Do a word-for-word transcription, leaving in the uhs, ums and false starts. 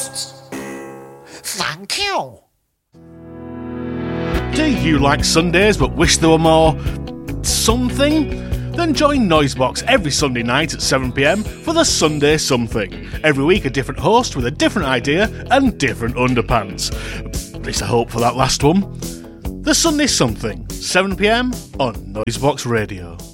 hosts. Thank you. Do you like Sundays but wish there were more something? Then join Noisebox every Sunday night at seven p m for the Sunday Something. Every week a different host with a different idea and different underpants. At least I hope for that last one. The Sunday Something, seven p m on Noisebox Radio.